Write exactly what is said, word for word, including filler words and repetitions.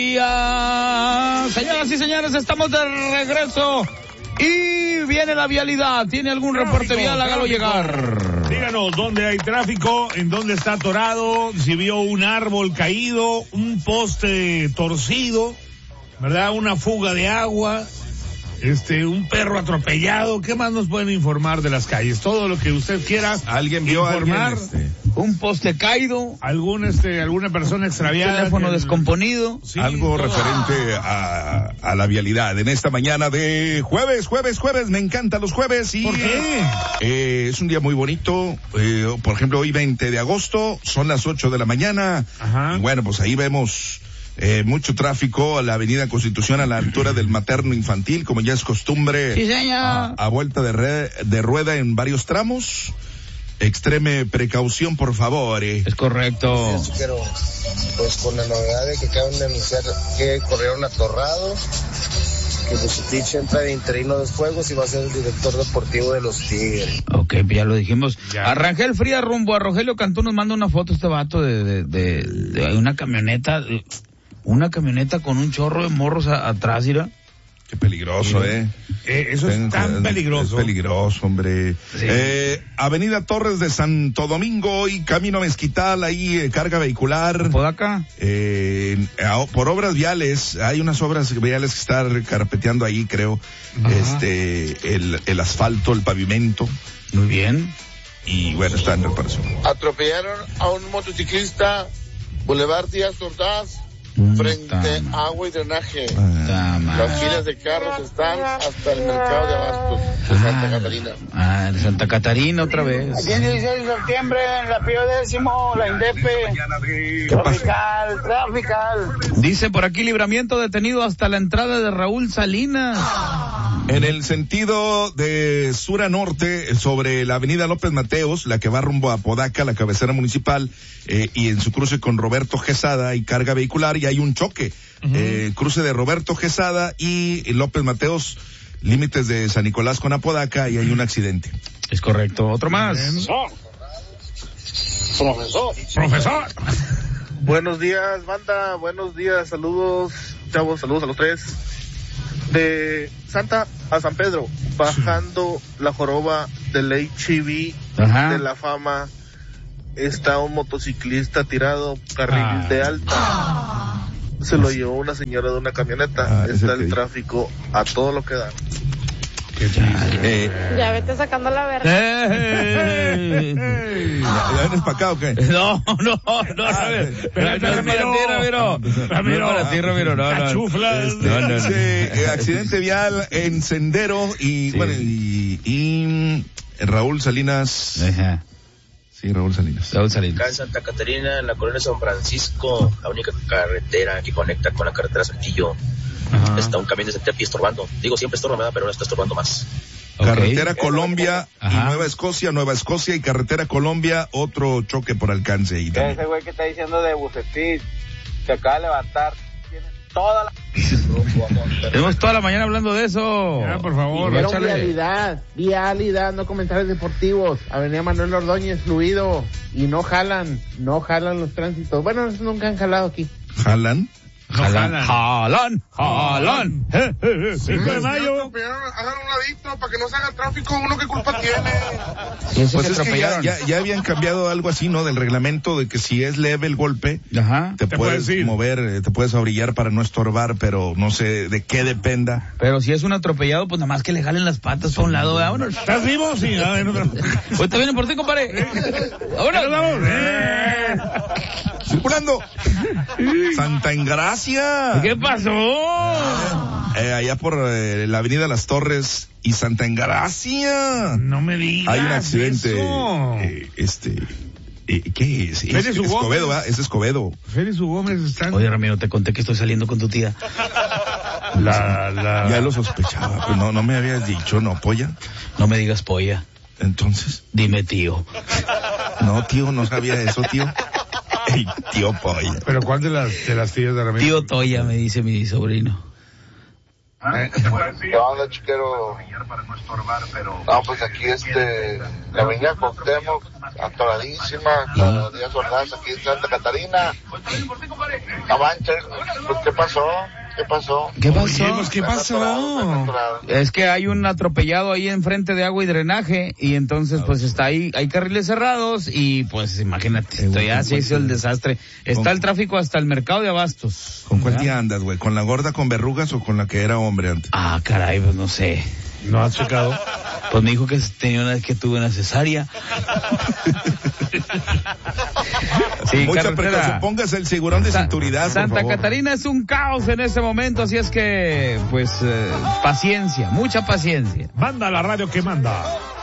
Señoras y señores, estamos de regreso y viene la vialidad. ¿Tiene algún tráfico, reporte vial? Hágalo llegar. Díganos dónde hay tráfico, en dónde está atorado, si vio un árbol caído, un poste torcido, ¿verdad? Una fuga de agua, este, un perro atropellado. ¿Qué más nos pueden informar de las calles? Todo lo que usted quiera. ¿Alguien vio informar? Alguien, este... Un poste caído, algún este alguna persona extraviada, un teléfono que... descomponido, sí, algo todo referente a, a la vialidad en esta mañana de jueves, jueves, jueves. Me encantan los jueves y ¿por qué? Eh, es un día muy bonito. Eh, por ejemplo, hoy veinte de agosto, son las ocho de la mañana. Ajá. Y bueno, pues ahí vemos eh, mucho tráfico a la avenida Constitución a la altura del materno infantil, como ya es costumbre. Sí, señor. A, a vuelta de, re, de rueda en varios tramos. Extreme precaución, por favor. Eh. Es correcto. Sí, pero, pues con la novedad de que acaban de anunciar que corrieron atorrados, que Bucetich entra de interino de juegos y va a ser el director deportivo de los Tigres. Ok, ya lo dijimos. Ya. A Rangel Frías rumbo a Rogelio Cantú nos manda una foto este vato de, de, de, de una camioneta, una camioneta con un chorro de morros a, atrás, ¿ira? Qué peligroso, eh. eh eso es tan peligroso. Es peligroso, hombre. Sí. Eh, Avenida Torres de Santo Domingo y camino a Mezquital, ahí eh, carga vehicular. ¿Por acá? Eh, por obras viales, hay unas obras viales que están carpeteando ahí, creo. Ajá. Este, el, el asfalto, el pavimento. Muy bien. Y bueno, está en reparación. Atropellaron a un motociclista, Boulevard Díaz Ordaz, frente a agua y drenaje. Ah, Las filas de carros están hasta el mercado de abastos de Santa ah, Catarina. Ah, de Santa Catarina otra vez. Aquí en dieciséis de septiembre, en la Pío Décimo, la INDEPE. Trafical, trafical. Dice por aquí libramiento detenido hasta la entrada de Raúl Salinas. En el sentido de sur a norte, sobre la avenida López Mateos, la que va rumbo a Apodaca, la cabecera municipal, eh, y en su cruce con Roberto Quesada hay carga vehicular y hay un choque. Uh-huh. Eh, cruce de Roberto Quesada y López Mateos, límites de San Nicolás con Apodaca, y hay un accidente. Es correcto. Otro más. Profesor. Profesor. Buenos días, banda. Buenos días. Saludos, chavos. Saludos a los tres. De Santa a San Pedro, bajando la joroba del H I V de la Fama, está un motociclista tirado, carril ah. de alta. Se lo llevó una señora de una camioneta. Ah, está el tráfico a todo lo que da. Eh, ya vete sacando la verdad. Eh, ¿Ya, ¿Ya vienes para acá o qué? No, no, no, ah, Ramiro, Ramiro, Ramiro, para ti, Ramiro, no, Cachuflas. Este, no, no, no. Eh, accidente vial en Sendero y, sí. bueno, y, y Raúl Salinas. Ajá. Sí, Raúl Salinas. Raúl Salinas. Acá en Santa Catarina, en la colonia San Francisco, la única carretera que conecta con la carretera Saltillo. Ajá. Está un camión de Centepi estorbando. Digo, siempre estorba, ¿verdad? Pero ahora está estorbando más. Okay. Carretera Colombia Ajá. y Nueva Escocia, Nueva Escocia y Carretera Colombia, otro choque por alcance. Y ese güey que está diciendo de Bucetich, se acaba de levantar. Tiene toda la... Tenemos toda la mañana hablando de eso. Ya, por favor. Vialidad, vialidad, no comentarios deportivos. Avenida Manuel Ordóñez, fluido. Y no jalan, no jalan los tránsitos. Bueno, nunca han jalado aquí. ¿Jalan? Jalan, jalan, jalan. cinco de mayo. Hagan un ladito para que no se haga tráfico. Uno qué culpa tiene. Pues es que ya, ya, ya habían cambiado algo así, ¿no? Del reglamento de que si es leve el golpe, Ajá. te, te puedes, puedes mover, te puedes orillar para no estorbar, pero no sé de qué dependa. Pero si es un atropellado, pues nada más que le jalen las patas para un lado, vámonos. ¿Estás vivo? Sí. A ver, no. Pues te vienen por ti, compadre. Vámonos, vamos. Eh. Circulando. Santa Engracia. ¿Qué pasó? Eh, allá por eh, la avenida Las Torres y Santa Engracia. No me digas. Hay un accidente. Eso. Eh, este. Eh, ¿Qué es? Es, es Escobedo, ¿verdad? Es Escobedo. Félix Gómez están. Oye, Ramiro, te conté que estoy saliendo con tu tía. La, la... Ya lo sospechaba, pero no, no me habías dicho, ¿no, polla? No me digas polla. Entonces. Dime tío. No, tío, no sabía eso, tío. Ey, tío polla. ¿Pero cuál de las, de las tías de Ramiro? Tío Toya, me dice mi sobrino. ¿Eh? ¿Qué onda, chiquero? No, pues aquí este, la avenida Cuauhtémoc, atoradísima, cada día Ordaz aquí en Santa Catarina. No manches, pues, ¿qué pasó? ¿Qué pasó? ¿Qué pasó? Oye, pues, ¿qué pasó? Es que hay un atropellado ahí enfrente de agua y drenaje y entonces pues está ahí, hay carriles cerrados y pues imagínate, esto ya se hizo el desastre. Está el tráfico hasta el mercado de abastos. ¿Con cuál día andas, güey? ¿Con la gorda con verrugas o con la que era hombre antes? Ah, caray, pues no sé. ¿No has checado? Pues me dijo que tenía una vez que tuve una cesárea. Sí, mucha carretera. precaución, póngase el cinturón de Sa- cinturidad, por Santa favor. Catarina es un caos en este momento, así es que, pues, eh, paciencia, mucha paciencia. Manda la radio que manda.